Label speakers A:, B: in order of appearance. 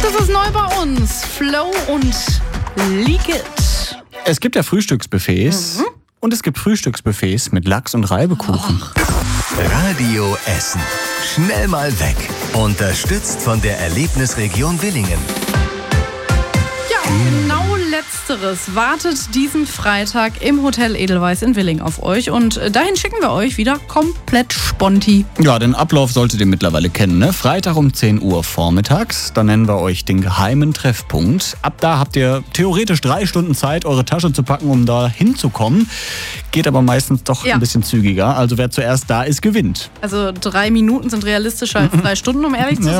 A: Das ist neu bei uns. Flow und Leak It.
B: Es gibt ja Frühstücksbuffets und es gibt Frühstücksbuffets mit Lachs- und Reibekuchen.
C: Radio Essen. Schnell mal weg. Unterstützt von der Erlebnisregion Willingen.
A: Ja, genau letzteres wartet diesen Freitag im Hotel Edelweiss in Willingen auf euch. Und dahin schicken wir euch wieder komplett sponti.
B: Ja, den Ablauf solltet ihr mittlerweile kennen, ne? Freitag um 10 Uhr vormittags. Da nennen wir euch den geheimen Treffpunkt. Ab da habt ihr theoretisch 3 Stunden Zeit, eure Tasche zu packen, um da hinzukommen. Geht aber meistens doch ein bisschen zügiger. Also wer zuerst da ist, gewinnt.
A: Also 3 Minuten sind realistischer als 3 Stunden, um ehrlich zu sein.